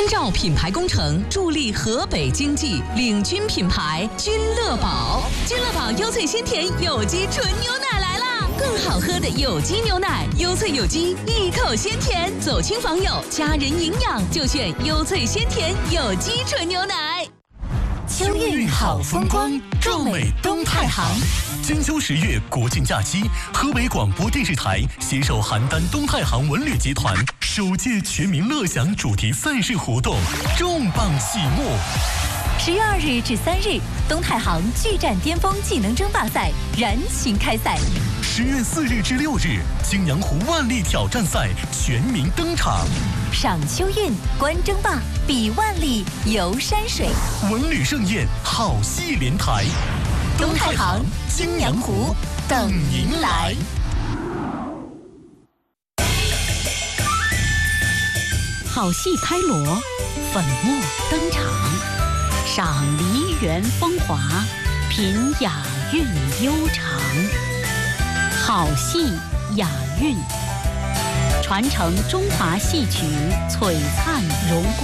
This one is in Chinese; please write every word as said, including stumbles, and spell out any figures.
绕品牌工程，助力河北经济，领军品牌君乐宝。君乐宝优萃鲜甜有机纯牛奶来啦！更好喝的有机牛奶，优萃有机，一口鲜甜。走亲访友，家人营养就选优萃鲜甜有机纯牛奶。 秋韵好风光，壮美东太行。金秋十月国庆假期，河北广播电视台携手邯郸东太行文旅集团首届全民乐享主题赛事活动重磅启幕。 十月二日至三日，东太行巨战巅峰技能争霸赛燃情开赛。 十月四日至六日，青阳湖万历挑战赛全民登场。 赏秋韵，观争霸，比万历，游山水， 文旅盛宴，好戏连台。 东太行，青阳湖，等您来。 好戏开锣，粉墨登场，赏梨园风华，品雅韵悠长。好戏雅韵，传承中华戏曲璀璨荣光。